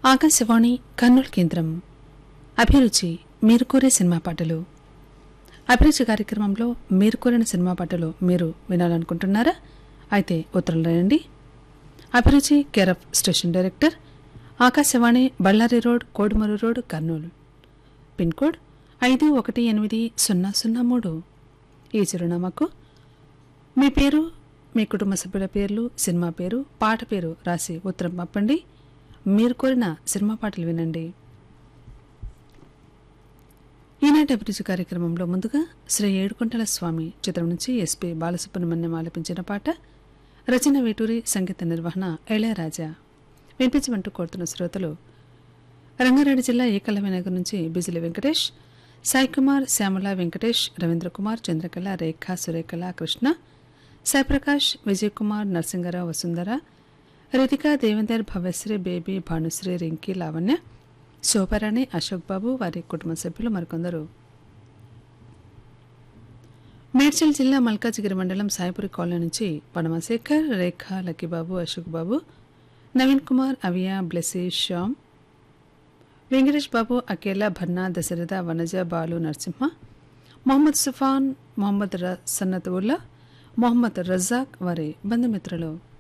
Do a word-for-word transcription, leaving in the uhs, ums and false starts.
ఆకాశవాణి కర్నూలు కేంద్రం. అభిరుచి మీరు కోరే సినిమా పాటలు. అభిరుచి కార్యక్రమంలో మీరు కోరిన సినిమా పాటలు మీరు వినాలనుకుంటున్నారా? అయితే ఉత్తరం రాయండి. అభిరుచి care of station director, Akashvani, Ballari road, Kodumur road, Kurnool. Pin code ఐదు ఒకటి ఎనిమిది సున్నా సున్నా మూడు. ఈ చిరునామాకు మీ పేరు, మీ కుటుంబ సభ్యుల పేర్లు, సినిమా పేరు, పాట పేరు రాసి ఉత్తరం పంపండి. మీరు కోరిన సినిమా పాటలు వినండి. ఈనాటి అభిరుచి కార్యక్రమంలో ముందుగా శ్రీ ఏడుకొండల స్వామి చిత్రం నుంచి ఎస్పి బాలసుబ్రహ్మణ్యం ఆలపించిన పాట. రచన వేటూరి, సంగీత నిర్వహణ ఇళయరాజా. వినిపించమంటూ కోరుతున్న శ్రోతలు రంగారెడ్డి జిల్లా ఏకలవ్యనగర్ నుంచి బిజిలి వెంకటేష్, సాయికుమార్, శ్యామల, వెంకటేష్, రవీంద్ర కుమార్, చంద్రకళ, రేఖ, సురేఖల, కృష్ణ, సాయిప్రకాష్, విజయ్ కుమార్, నరసింగరావు, వసుంధర, రితిక, దేవేందర్, భవ్యశ్రీ, బేబీ, భానుశ్రీ, రింకీ, లావణ్య, శోభారాణి, అశోక్ బాబు, వారి కుటుంబ సభ్యులు మరికొందరు. మేడ్చల్ జిల్లా మల్కాజిగిరి మండలం సాయిపురి కాలనీ నుంచి పనమశేఖర్, రేఖ, లక్కీబాబు, అశోక్ బాబు, నవీన్ కుమార్, అవియా, బ్లెస్సీ, శ్యామ్, వెంకటేష్ బాబు, అకేలా, భన్నా, దశరథ, వనజ, బాలు, నరసింహ, మొహమ్మద్ సుఫాన్, మొహమ్మద్ సన్నతుల్లా, మొహమ్మద్ రజాక్, వారి బంధుమిత్రులు.